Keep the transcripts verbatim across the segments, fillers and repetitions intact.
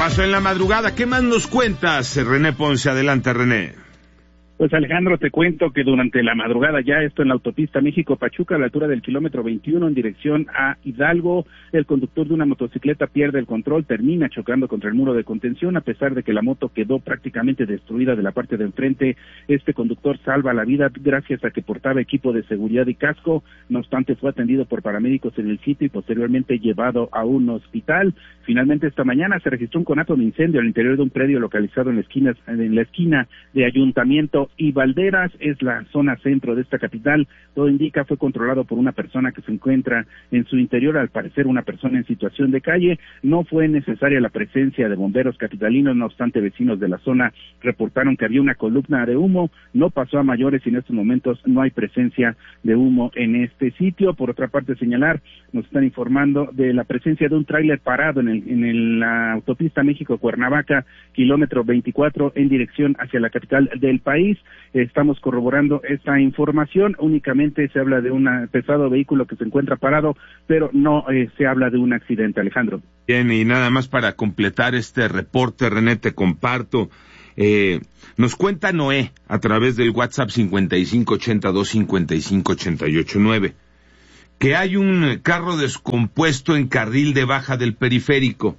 pasó en la madrugada? ¿Qué más nos cuentas, René Ponce? Adelante, René. Pues Alejandro, te cuento que durante la madrugada, ya esto en la autopista México-Pachuca, a la altura del kilómetro veintiuno en dirección a Hidalgo, el conductor de una motocicleta pierde el control, termina chocando contra el muro de contención. A pesar de que la moto quedó prácticamente destruida de la parte de enfrente, este conductor salva la vida gracias a que portaba equipo de seguridad y casco. No obstante, fue atendido por paramédicos en el sitio y posteriormente llevado a un hospital. Finalmente, esta mañana se registró un conato de incendio al interior de un predio localizado en la esquina, en la esquina de Ayuntamiento y Valderas, es la zona centro de esta capital. Todo indica fue controlado por una persona que se encuentra en su interior, al parecer una persona en situación de calle. No fue necesaria la presencia de bomberos capitalinos, no obstante vecinos de la zona reportaron que había una columna de humo. No pasó a mayores y en estos momentos no hay presencia de humo en este sitio. Por otra parte, señalar, nos están informando de la presencia de un tráiler parado en, el, en el, la autopista México-Cuernavaca, kilómetro veinticuatro, en dirección hacia la capital del país. Estamos corroborando esta información. Únicamente se habla de un pesado vehículo que se encuentra parado, pero no eh, se habla de un accidente, Alejandro. Bien, y nada más para completar este reporte, René, te comparto. Eh, nos cuenta Noé a través del WhatsApp cincuenta y cinco ochenta y dos cincuenta y cinco ochenta y ocho nueve que hay un carro descompuesto en carril de baja del periférico,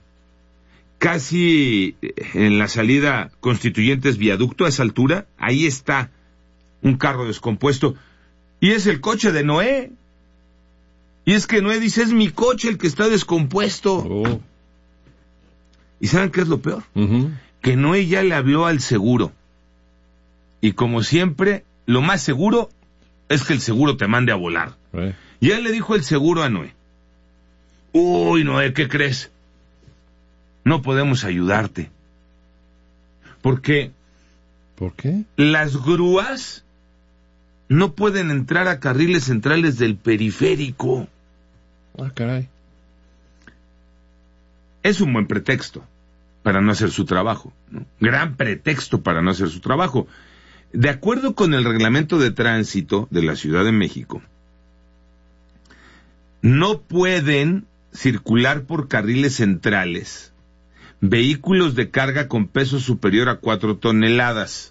casi en la salida Constituyentes Viaducto, a esa altura. Ahí está un carro descompuesto, y es el coche de Noé. Y es que Noé dice, es mi coche el que está descompuesto. Oh. ¿Y saben qué es lo peor? Uh-huh. Que Noé ya le habló al seguro. Y como siempre, lo más seguro es que el seguro te mande a volar. Eh. Y él le dijo el seguro a Noé, uy, Noé, ¿qué crees? No podemos ayudarte. Porque ¿Por qué? Las grúas no pueden entrar a carriles centrales del periférico. Ah, caray. Es un buen pretexto para no hacer su trabajo, ¿no? Gran pretexto para no hacer su trabajo. De acuerdo con el reglamento de tránsito de la Ciudad de México, no pueden circular por carriles centrales vehículos de carga con peso superior a cuatro toneladas.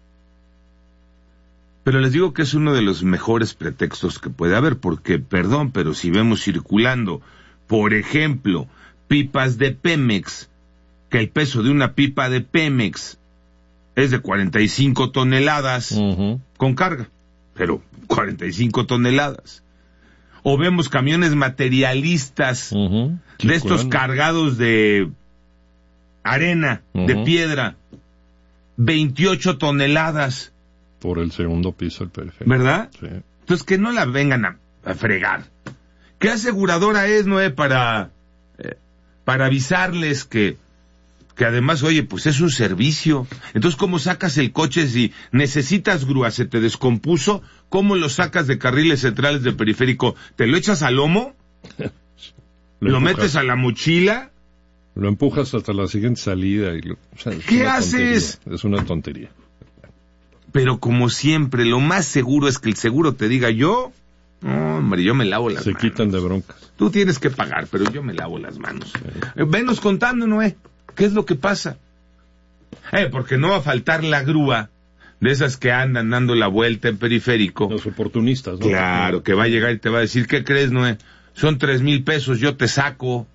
Pero les digo que es uno de los mejores pretextos que puede haber, porque, perdón, pero si vemos circulando, por ejemplo, pipas de Pemex, que el peso de una pipa de Pemex es de cuarenta y cinco toneladas, uh-huh, con carga, pero cuarenta y cinco toneladas. O vemos camiones materialistas, uh-huh, de estos bueno. cargados de arena, uh-huh, de piedra, veintiocho toneladas. Por el segundo piso del periférico. ¿Verdad? Sí. Entonces que no la vengan a, a fregar. ¿Qué aseguradora es, Noé, para, eh, para avisarles que, que además, oye, pues es un servicio? Entonces, ¿cómo sacas el coche si necesitas grúa, se te descompuso? ¿Cómo lo sacas de carriles centrales del periférico? ¿Te lo echas al lomo? ¿Lo, ¿Lo metes a la mochila? Lo empujas hasta la siguiente salida. Y lo, o sea, ¿Qué haces? Tontería. Es una tontería. Pero como siempre, lo más seguro es que el seguro te diga, yo, no, hombre, yo me lavo las Se manos. Se quitan de broncas. Tú tienes que pagar, pero yo me lavo las manos. Sí. Venos contando, Noé, ¿qué es lo que pasa? Eh, porque no va a faltar la grúa de esas que andan dando la vuelta en periférico. Los oportunistas, ¿no? Claro, que va a llegar y te va a decir, ¿qué crees, Noé? Son tres mil pesos, yo te saco.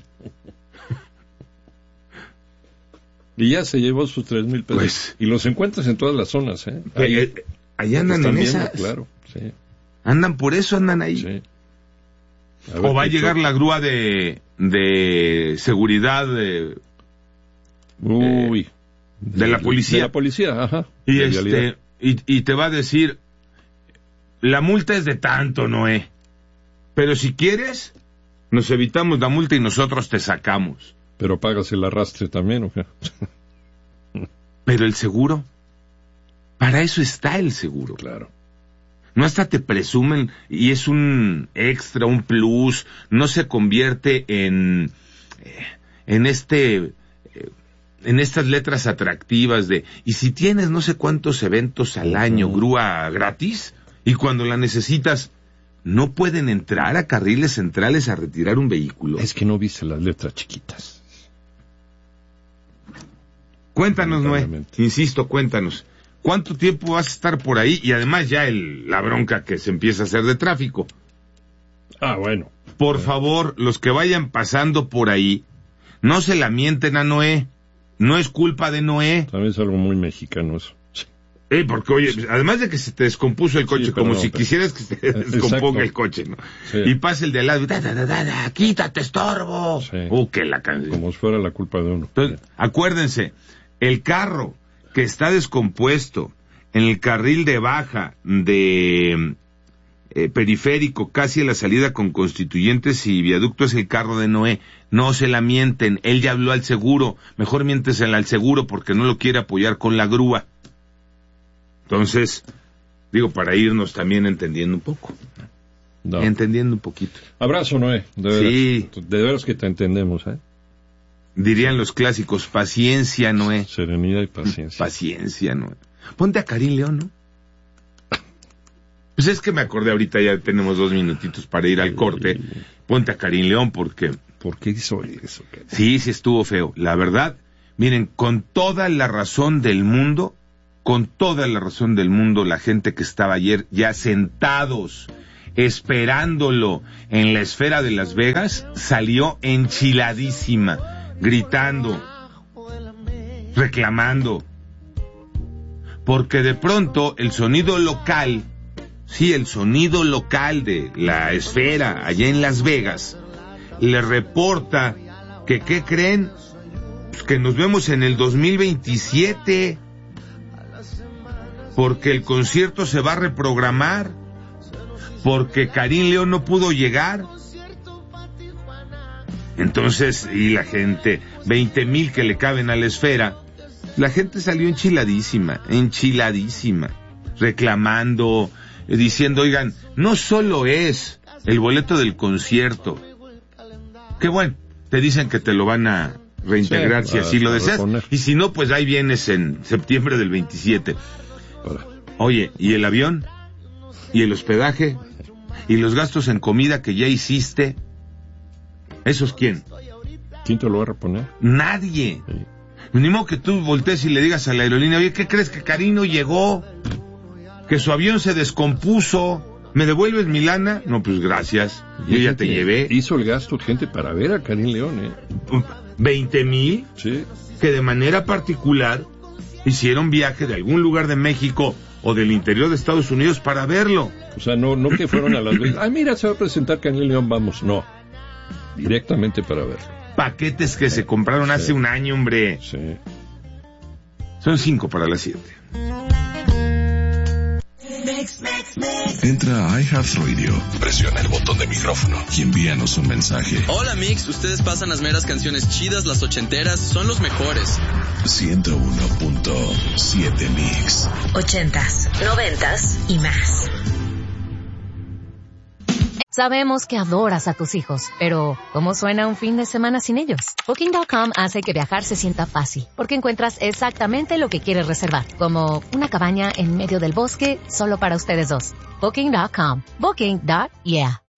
Y ya se llevó sus tres mil pesos. Pues, y los encuentras en todas las zonas, ¿eh? Ahí, eh, ahí andan en esas. Claro, sí. Andan por eso, andan ahí. Sí. O va a llegar la grúa de, de seguridad de, Uy, eh, de, de la policía. De la policía, ajá. Y, este, y, y te va a decir, la multa es de tanto, Noé. Pero si quieres, nos evitamos la multa y nosotros te sacamos. Pero pagas el arrastre también, ¿o qué? Pero el seguro, para eso está el seguro. Claro. No hasta te presumen, y es un extra, un plus, no se convierte en, en este, en estas letras atractivas de, y si tienes no sé cuántos eventos al año, uh-huh, grúa gratis, y cuando la necesitas, no pueden entrar a carriles centrales a retirar un vehículo. Es que no viste las letras chiquitas. Cuéntanos, Noé, insisto, cuéntanos. ¿Cuánto tiempo vas a estar por ahí? Y además ya el, la bronca que se empieza a hacer de tráfico. Ah, bueno. Por bueno. favor, los que vayan pasando por ahí, no se la mienten a Noé. No es culpa de Noé. También es algo muy mexicano eso. Eh, porque, oye, además de que se te descompuso el coche, sí, como perdón, si pero... quisieras que se te descomponga Exacto. el coche, ¿no? Sí. Y pasa el de al lado, da, da, da, da, da, quítate, estorbo. Sí. Uh, que la canción. Como si fuera la culpa de uno. Entonces, sí. Acuérdense, el carro que está descompuesto en el carril de baja de eh, periférico, casi a la salida con Constituyentes y Viaducto, es el carro de Noé. No se la mienten, él ya habló al seguro, mejor miéntesela al seguro porque no lo quiere apoyar con la grúa. Entonces, digo, para irnos también entendiendo un poco. No. Entendiendo un poquito. Abrazo, Noé. De veras, sí. De veras que te entendemos, ¿eh? Dirían los clásicos, paciencia, Noé. Serenidad y paciencia. Paciencia, Noé. Ponte a Karim León, ¿no? Pues es que me acordé ahorita, ya tenemos dos minutitos para ir al corte. Ponte a Karim León porque... ¿Por qué hizo eso? Sí, sí estuvo feo. La verdad, miren, con toda la razón del mundo... Con toda la razón del mundo, la gente que estaba ayer ya sentados, esperándolo en la esfera de Las Vegas, salió enchiladísima, gritando, reclamando. Porque de pronto el sonido local, sí, el sonido local de la esfera allá en Las Vegas, le reporta que, ¿qué creen? Pues que nos vemos en el dos mil veintisiete... porque el concierto se va a reprogramar, porque Karim León no pudo llegar. Entonces, y la gente, veinte mil que le caben a la esfera, la gente salió enchiladísima, enchiladísima, reclamando, diciendo, oigan, no solo es el boleto del concierto, que bueno, te dicen que te lo van a reintegrar sí, si así lo deseas, reponer. Y si no, pues ahí vienes en septiembre del veintisiete. Oye, ¿y el avión? ¿Y el hospedaje? ¿Y los gastos en comida que ya hiciste? ¿Esos quién? ¿Quién te lo va a reponer? Nadie. Sí. Ni modo que tú voltees y le digas a la aerolínea, oye, ¿qué crees que Karim no llegó? ¿Que su avión se descompuso? ¿Me devuelves mi lana? No, pues gracias. Yo ya te llevé. Hizo el gasto gente para ver a Karim León, ¿eh? ¿Veinte mil? Sí. Que de manera particular hicieron viaje de algún lugar de México o del interior de Estados Unidos para verlo. O sea, no no que fueron a Las Vegas. Ah, mira, se va a presentar Karim León, vamos. No, directamente para verlo. Paquetes que sí. se compraron sí. hace un año, hombre. Sí. Son cinco para las siete. Entra a iHeartRadio, presiona el botón de micrófono y envíanos un mensaje. Hola Mix, ustedes pasan las meras canciones chidas, las ochenteras, son los mejores. ciento uno punto siete Mix. Ochentas, noventas y más. Sabemos que adoras a tus hijos, pero ¿cómo suena un fin de semana sin ellos? Booking punto com hace que viajar se sienta fácil, porque encuentras exactamente lo que quieres reservar, como una cabaña en medio del bosque solo para ustedes dos. Booking punto com. Booking. Yeah.